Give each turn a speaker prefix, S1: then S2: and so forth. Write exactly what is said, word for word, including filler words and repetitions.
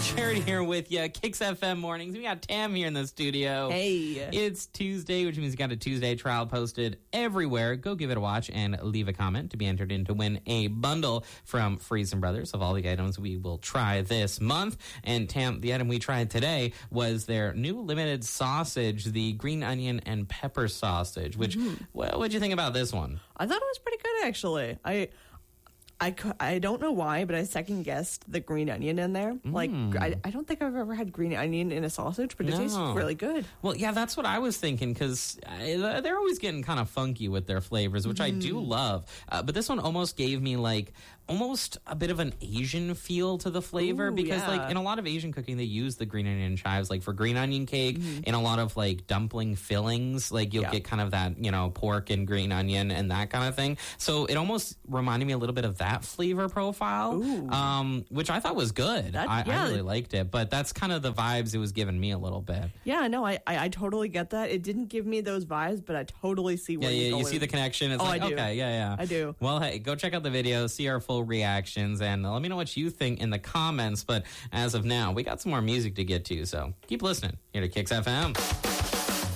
S1: Jared here with you. Kicks F M mornings. We got Tam here in the studio.
S2: Hey.
S1: It's Tuesday, which means you got a Tuesday trial posted everywhere. Go give it a watch and leave a comment to be entered in to win a bundle from Freson Brothers of all the items we will try this month. And Tam, the item we tried today was their new limited sausage, the green onion and pepper sausage, which, mm-hmm. well, what'd you think about this one?
S2: I thought it was pretty good, actually. I... I, I don't know why, but I second guessed the green onion in there. Mm. Like, I, I don't think I've ever had green onion in a sausage, but it no. tastes really good.
S1: Well, yeah, that's what I was thinking, because they're always getting kind of funky with their flavors, which mm. I do love. Uh, but this one almost gave me, like, almost a bit of an Asian feel to the flavor.
S2: Ooh,
S1: because,
S2: yeah.
S1: like, in a lot of Asian cooking, they use the green onion chives, like, for green onion cake. Mm. In a lot of, like, dumpling fillings, like, you'll yeah. get kind of that, you know, pork and green onion and that kind of thing. So it almost reminded me a little bit of that flavor profile, um, which I thought was good.
S2: That,
S1: I,
S2: yeah.
S1: I really liked it, but that's kind of the vibes it was giving me a little bit.
S2: Yeah, no, I, I, I totally get that. It didn't give me those vibes, but I totally see where
S1: yeah,
S2: you're
S1: yeah,
S2: going.
S1: You see the connection? It's
S2: oh,
S1: like,
S2: I do.
S1: okay, yeah, yeah.
S2: I do.
S1: Well, hey, go check out the video, see our full reactions, and let me know what you think in the comments. But as of now, we got some more music to get to, so keep listening here to Kicks F M.